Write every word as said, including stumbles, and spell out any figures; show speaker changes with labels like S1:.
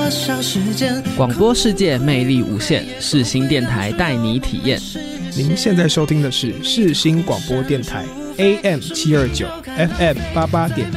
S1: 少时间。
S2: 广播世界魅力无限，世新电台带你体验。
S3: 您现在收听的是世新广播电台 A M 七二九 F M 八八点